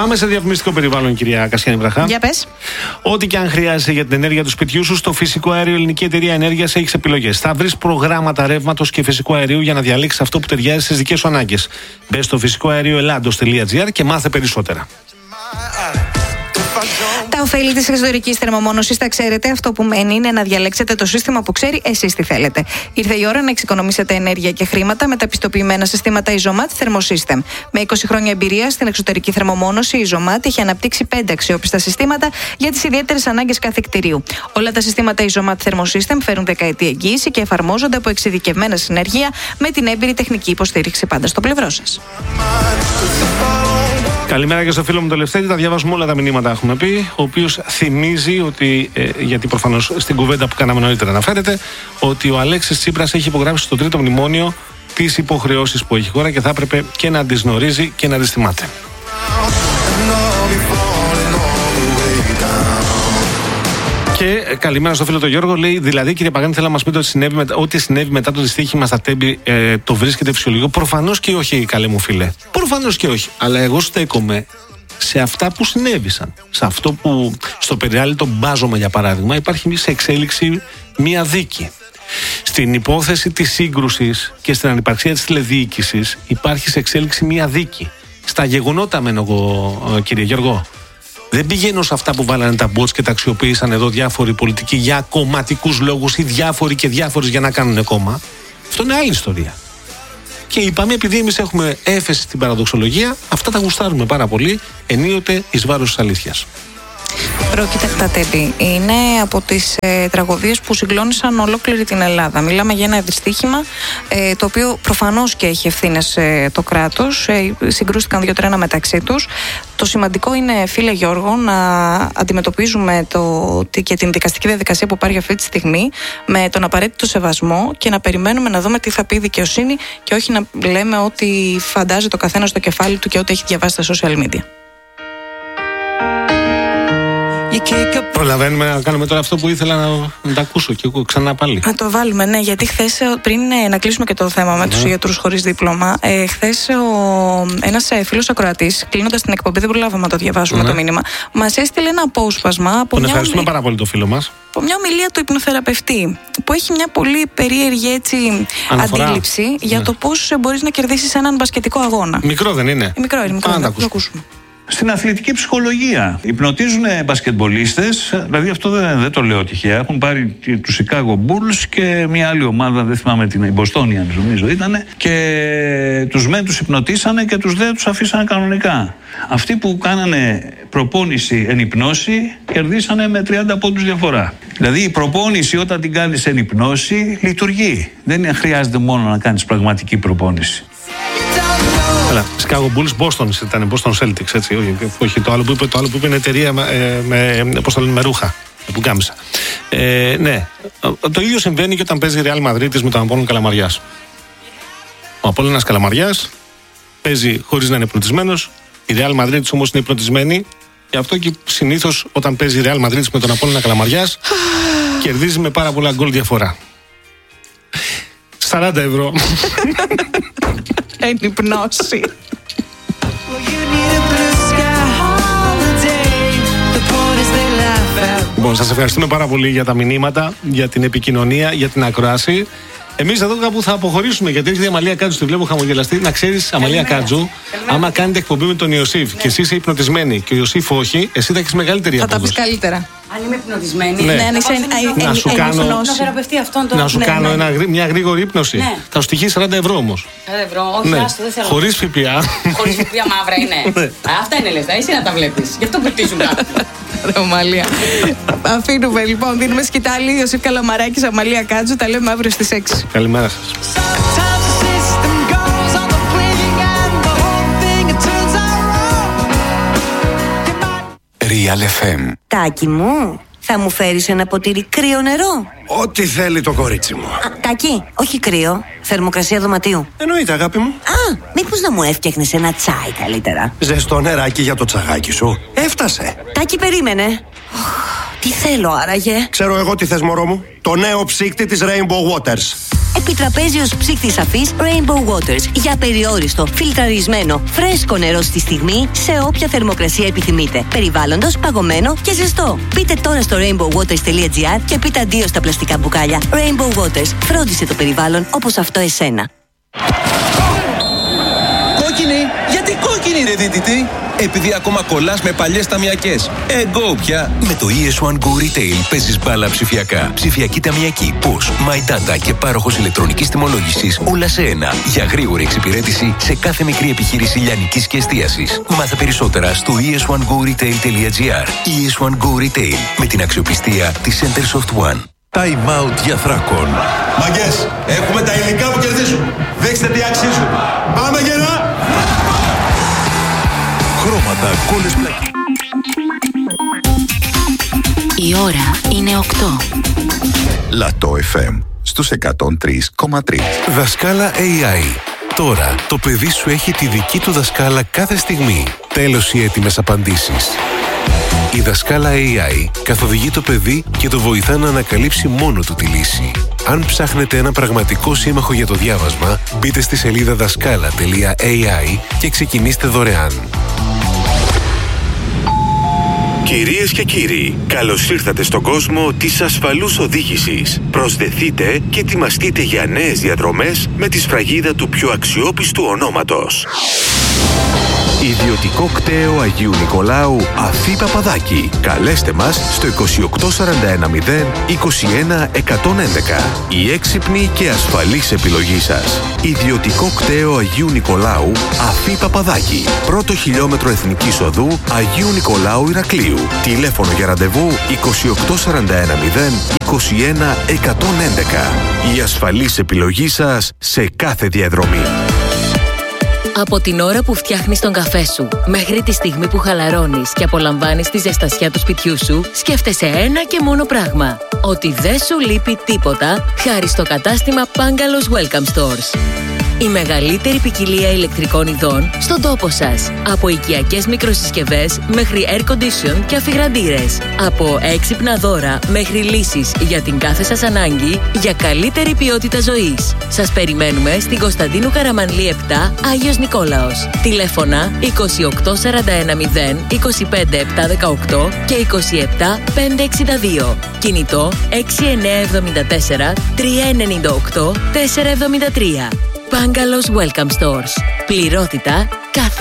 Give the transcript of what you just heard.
Πάμε σε διαφημιστικό περιβάλλον, κυρία Κασιάνη Βραχά. Για πες. Ό,τι και αν χρειάζεσαι για την ενέργεια του σπιτιού σου, στο Φυσικό Αέριο Ελληνική Εταιρεία Ενέργειας έχεις επιλογές. Θα βρεις προγράμματα ρεύματος και φυσικού αερίου για να διαλέξεις αυτό που ταιριάζει στις δικές σου ανάγκες. Μπες στο φυσικοαερioellados.gr και μάθε περισσότερα. Τα ωφέλη της εξωτερικής θερμομόνωσης τα ξέρετε. Αυτό που μένει είναι να διαλέξετε το σύστημα που ξέρει εσείς τι θέλετε. Ήρθε η ώρα να εξοικονομήσετε ενέργεια και χρήματα με τα πιστοποιημένα συστήματα Isomat Thermosystem. Με 20 χρόνια εμπειρία στην εξωτερική θερμομόνωση, η Isomat έχει αναπτύξει 5 αξιόπιστα συστήματα για τις ιδιαίτερες ανάγκες κάθε κτηρίου. Όλα τα συστήματα Isomat Thermosystem φέρουν δεκαετή εγγύηση και εφαρμόζονται από εξειδικευμένα συνεργεία με την έμπειρη τεχνική υποστήριξη πάντα στο πλευρό σας. Καλημέρα και στο φίλο μου τον Λευτέρη. Τα διαβάζουμε όλα τα μηνύματα, έχουμε πει. Ο οποίος θυμίζει ότι, γιατί προφανώς στην κουβέντα που κάναμε νωρίτερα αναφέρεται, ότι ο Αλέξης Τσίπρας έχει υπογράψει στο 3ο μνημόνιο τις υποχρεώσεις που έχει η χώρα και θα έπρεπε και να τις γνωρίζει και να τις θυμάται. Και καλημέρα στο φίλο τον Γιώργο. Λέει, δηλαδή, κύριε Παγάνη, θέλω να μας πείτε ότι συνέβη μετά το δυστύχημα στα Τέμπη το βρίσκεται φυσιολογικό. Προφανώς και όχι, καλέ μου φίλε. Προφανώς και όχι. Αλλά εγώ στέκομαι σε αυτά που συνέβησαν. Σε αυτό που στο Περιάλη το Μπάζωμα, για παράδειγμα, υπάρχει σε εξέλιξη μία δίκη. Στην υπόθεση της σύγκρουσης και στην ανυπαρξία της τηλεδιοίκησης υπάρχει σε εξέλιξη μία δίκη. Στα γεγονότα μένω εγώ, κύριε Γιώργο. Δεν πηγαίνω σε αυτά που βάλανε τα bots και τα αξιοποίησαν εδώ διάφοροι πολιτικοί για κομματικούς λόγους ή διάφοροι και διάφορες για να κάνουν κόμμα. Αυτό είναι άλλη ιστορία. Και είπαμε, επειδή εμείς έχουμε έφεση στην παραδοξολογία, αυτά τα γουστάρουμε πάρα πολύ, ενίοτε εις βάρος της αλήθειας. Πρόκειται τα Τέμπη. Είναι από τις τραγωδίες που συγκλώνησαν ολόκληρη την Ελλάδα. Μιλάμε για ένα δυστύχημα το οποίο προφανώς και έχει ευθύνες το κράτος. Συγκρούστηκαν 2 τρένα μεταξύ τους. Το σημαντικό είναι, φίλε Γιώργο, να αντιμετωπίζουμε και την δικαστική διαδικασία που υπάρχει αυτή τη στιγμή με τον απαραίτητο σεβασμό και να περιμένουμε να δούμε τι θα πει η δικαιοσύνη και όχι να λέμε ότι φαντάζεται ο καθένας στο κεφάλι του και ό,τι έχει διαβάσει στα social media. Προλαβαίνουμε να κάνουμε τώρα αυτό που ήθελα να τα ακούσω και εγώ ξανά πάλι. Να το βάλουμε, ναι, γιατί χθες, πριν να κλείσουμε και το θέμα με τους γιατρούς χωρίς δίπλωμα, χθες ένας φίλος ακροατής, κλείνοντας την εκπομπή, δεν προλάβαμε να το διαβάσουμε το μήνυμα, μας έστειλε ένα απόσπασμα από τον ευχαριστούμε πάρα πολύ το φίλο μας. Από μια ομιλία του υπνοθεραπευτή, που έχει μια πολύ περίεργη αντίληψη για το πώς μπορείς να κερδίσεις έναν μπασκετικό αγώνα. Μικρό δεν είναι? Μικρό είναι, να το ακούσουμε. Στην αθλητική ψυχολογία υπνοτίζουν μπασκετμπολίστες, δηλαδή αυτό δεν το λέω τυχαία. Έχουν πάρει τους Chicago Bulls και μια άλλη ομάδα, δεν θυμάμαι την Bostonians νομίζω ήταν, και τους μεν τους υπνοτίσανε και τους δε τους αφήσανε κανονικά. Αυτοί που κάνανε προπόνηση εν υπνώση κερδίσανε με 30 πόντους διαφορά. Δηλαδή η προπόνηση όταν την κάνεις εν υπνώση λειτουργεί. Δεν χρειάζεται μόνο να κάνεις πραγματική προπόνηση. Καλά, Chicago Bulls, Boston ήταν, Boston Celtics, έτσι, όχι, το άλλο που είπε είναι εταιρεία με ρούχα, που κάμισα. Ναι, το ίδιο συμβαίνει και όταν παίζει η Real Madrid με τον Απόλλωνα Καλαμαριάς. Ο Απόλλωνας Καλαμαριάς παίζει χωρίς να είναι υπνοτισμένος, η Real Madrid όμως είναι υπνοτισμένη, γι' αυτό και συνήθως όταν παίζει η Real Madrid με τον Απόλλωνα Καλαμαριάς κερδίζει με πάρα πολλά γκολ διαφορά. 40 ευρώ. Εν υπνώση. Λοιπόν, σας ευχαριστούμε πάρα πολύ για τα μηνύματα, για την επικοινωνία, για την ακρόαση. Εμείς εδώ κάπου θα αποχωρήσουμε, γιατί έρχεται η Αμαλία Κάτζου, τη βλέπω χαμογελαστή. Να ξέρεις, Αμαλία Κάτζου, άμα κάνετε εκπομπή με τον Ιωσήφ και εσύ είσαι υπνοτισμένη και ο Ιωσήφ όχι, εσύ θα έχεις μεγαλύτερη απόδοση. Θα τα πεις καλύτερα. Αν είμαι υπνοτισμένη, να σου κάνω μια γρήγορη ύπνωση. Ναι. Θα σου στοιχεί 40 ευρώ όμως. 40 ευρώ, όχι, άστο, δεν θέλω. Χωρίς ΦΠΑ. Χωρίς ΦΠΑ μαύρα είναι. Αυτά είναι λεφτά, εσύ να τα βλέπεις. Γι' αυτό πετύχουν κάποιοι. Ρε Αμαλία. Αφήνουμε λοιπόν, δίνουμε σκητάλη. Ιωσήφ Καλαμαράκης, Αμαλία Κάτζου. Τα λέμε αύριο στις 6. Καλημέρα σας. Real FM. Τάκη μου, θα μου φέρεις ένα ποτήρι κρύο νερό? Ό,τι θέλει το κορίτσι μου. Τάκη, όχι κρύο, θερμοκρασία δωματίου. Εννοείται, αγάπη μου. Μήπως να μου έφτιαχνες ένα τσάι καλύτερα? Ζεστό νεράκι για το τσαγάκι σου. Έφτασε. Τάκη, περίμενε. Τι θέλω άραγε? Ξέρω εγώ τι θες, μωρό μου. Το νέο ψύκτη της Rainbow Waters. Επιτραπέζιος ψύκτης αφής Rainbow Waters για περιόριστο, φιλτραρισμένο, φρέσκο νερό στη στιγμή σε όποια θερμοκρασία επιθυμείτε. Περιβάλλοντος, παγωμένο και ζεστό. Μπείτε τώρα στο rainbowwaters.gr και πείτε αντίο στα πλαστικά μπουκάλια. Rainbow Waters. Φρόντισε το περιβάλλον όπως αυτό εσένα. Κόκκινη! Γιατί κόκκινη ρε δίδυτη? Επειδή ακόμα κολλάς με παλιές ταμιακές. Εγώ πια. Με το ES1 Go Retail παίζεις μπάλα ψηφιακά. Ψηφιακή ταμιακή, POS, My Data και πάροχος ηλεκτρονικής τιμολόγησης. Όλα σε ένα. Για γρήγορη εξυπηρέτηση σε κάθε μικρή επιχείρηση λιανικής και εστίασης. Μάθε περισσότερα στο es1goretail.gr. ES1 Go Retail. Με την αξιοπιστία της Centersoft One. Time out για Θράκων. Μαγκές, έχουμε τα υλικά που κερδίζουν. Δείξτε τι αξίζουν. Πάμε γερά! Χρώματα, κόλλες πλακί. Η ώρα είναι 8. Λατό FM στους 103,3. Δασκάλα AI. Τώρα το παιδί σου έχει τη δική του δασκάλα κάθε στιγμή. Τέλος οι έτοιμες απαντήσεις. Η δασκάλα AI καθοδηγεί το παιδί και το βοηθά να ανακαλύψει μόνο του τη λύση. Αν ψάχνετε ένα πραγματικό σύμμαχο για το διάβασμα, μπείτε στη σελίδα δασκάλα.ai και ξεκινήστε δωρεάν. Κυρίες και κύριοι, καλώς ήρθατε στον κόσμο της ασφαλούς οδήγησης. Προσδεθείτε και ετοιμαστείτε για νέες διαδρομές με τη σφραγίδα του πιο αξιόπιστου ονόματος. Ιδιωτικό κτέο Αγίου Νικολάου Αφή Παπαδάκη. Καλέστε μας στο 28410 21 111. Η έξυπνη και ασφαλής επιλογή σας. Ιδιωτικό κτέο Αγίου Νικολάου Αφή Παπαδάκη. Πρώτο χιλιόμετρο Εθνικής Οδού Αγίου Νικολάου Ηρακλείου. Τηλέφωνο για ραντεβού 28410 21 111. Η ασφαλής επιλογή σας σε κάθε διαδρομή. Από την ώρα που φτιάχνεις τον καφέ σου μέχρι τη στιγμή που χαλαρώνεις και απολαμβάνεις τη ζεστασιά του σπιτιού σου, σκέφτεσαι ένα και μόνο πράγμα. Ότι δεν σου λείπει τίποτα χάρη στο κατάστημα Bungalows Welcome Stores. Η μεγαλύτερη ποικιλία ηλεκτρικών ειδών στον τόπο σας. Από οικιακές μικροσυσκευές μέχρι air condition και αφιγραντήρες. Από έξυπνα δώρα μέχρι λύσεις για την κάθε σας ανάγκη για καλύτερη ποιότητα ζωής. Σας περιμένουμε στην Κωνσταντίνου Καραμανλή 7, Άγιος Νικόλαος. Τηλέφωνα 28410 25 718 και 27 562. Κινητό 6974 398 473. Bungalows Welcome Stores. Πληρότητα κάθε